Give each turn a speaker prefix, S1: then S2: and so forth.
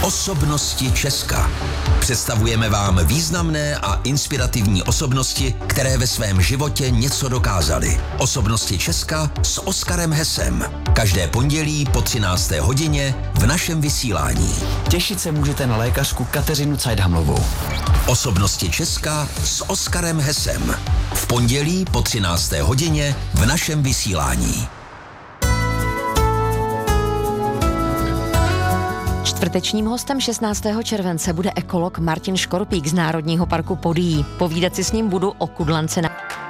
S1: Osobnosti Česka. Představujeme vám významné a inspirativní osobnosti, které ve svém životě něco dokázaly. Osobnosti Česka s Oskarem Hesem. Každé pondělí po 13. hodině v našem vysílání.
S2: Těšit se můžete na lékařku Kateřinu Cajdhamlovou.
S1: Osobnosti Česka s Oskarem Hesem. V pondělí po 13. hodině v našem vysílání.
S3: Čtvrtečním hostem 16. července bude ekolog Martin Škorpík z Národního parku Podyjí. Povídat si s ním budu o kudlance na...